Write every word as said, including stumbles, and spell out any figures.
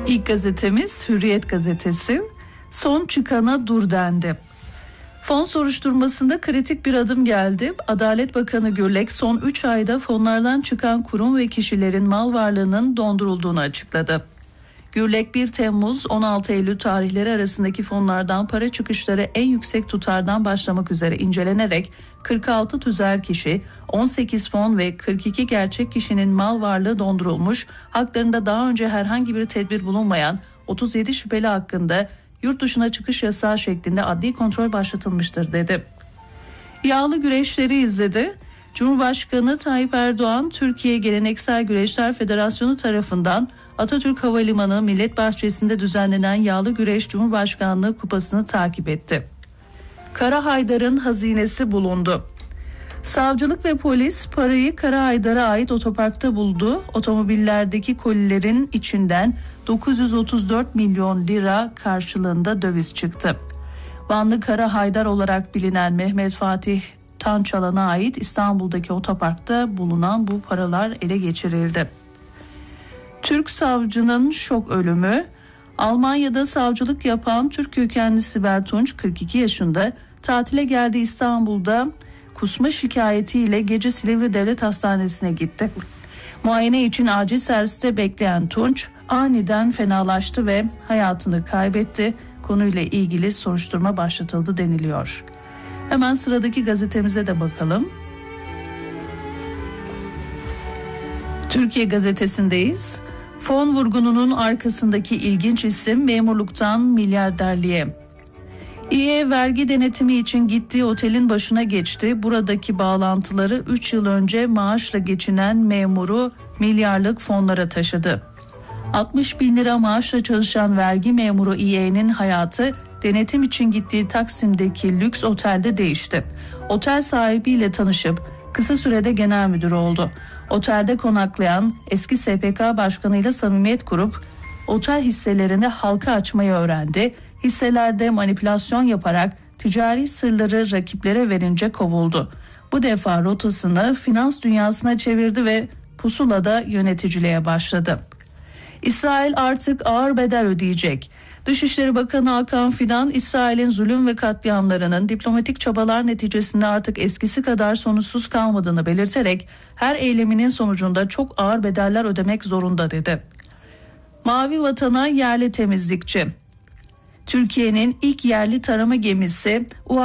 İlk gazetemiz Hürriyet gazetesi. Son çıkana dur dendi. Fon soruşturmasında kritik bir adım geldi. Adalet Bakanı Gürlek son üç ayda fonlardan çıkan kurum ve kişilerin mal varlığının dondurulduğunu açıkladı. Gürlek bir Temmuz on altı Eylül tarihleri arasındaki fonlardan para çıkışları en yüksek tutardan başlamak üzere incelenerek kırk altı tüzel kişi, on sekiz fon ve kırk iki gerçek kişinin mal varlığı dondurulmuş, haklarında daha önce herhangi bir tedbir bulunmayan otuz yedi şüpheli hakkında yurt dışına çıkış yasağı şeklinde adli kontrol başlatılmıştır dedi. Yağlı güreşleri izledi. Cumhurbaşkanı Tayyip Erdoğan, Türkiye Geleneksel Güreşler Federasyonu tarafından Atatürk Havalimanı Millet Bahçesi'nde düzenlenen Yağlı Güreş Cumhurbaşkanlığı Kupası'nı takip etti. Kara Haydar'ın hazinesi bulundu. Savcılık ve polis parayı Kara Haydar'a ait otoparkta buldu. Otomobillerdeki kolilerin içinden dokuz yüz otuz dört milyon lira karşılığında döviz çıktı. Vanlı Kara Haydar olarak bilinen Mehmet Fatih Tançalan'a ait İstanbul'daki otoparkta bulunan bu paralar ele geçirildi. Türk savcının şok ölümü. Almanya'da savcılık yapan Türk kökenli Sibel Tunç kırk iki yaşında tatile geldi. İstanbul'da kusma şikayetiyle gece Silivri Devlet Hastanesi'ne gitti. Muayene için acil serviste bekleyen Tunç aniden fenalaştı ve hayatını kaybetti. Konuyla ilgili soruşturma başlatıldı deniliyor. Hemen sıradaki gazetemize de bakalım. Türkiye Gazetesi'ndeyiz. Fon vurgununun arkasındaki ilginç isim memurluktan milyarderliğe. İE vergi denetimi için gittiği otelin başına geçti. Buradaki bağlantıları üç yıl önce maaşla geçinen memuru milyarlık fonlara taşıdı. altmış bin lira maaşla çalışan vergi memuru İE'nin hayatı denetim için gittiği Taksim'deki lüks otelde değişti. Otel sahibiyle tanışıp kısa sürede genel müdür oldu. Otelde konaklayan eski S P K başkanıyla samimiyet kurup otel hisselerini halka açmayı öğrendi. Hisselerde manipülasyon yaparak ticari sırları rakiplere verince kovuldu. Bu defa rotasını finans dünyasına çevirdi ve pusulada yöneticiliğe başladı. İsrail artık ağır bedel ödeyecek. Dışişleri Bakanı Hakan Fidan, İsrail'in zulüm ve katliamlarının diplomatik çabalar neticesinde artık eskisi kadar sonuçsuz kalmadığını belirterek her eyleminin sonucunda çok ağır bedeller ödemek zorunda dedi. Mavi Vatan'a yerli temizlikçi. Türkiye'nin ilk yerli tarama gemisi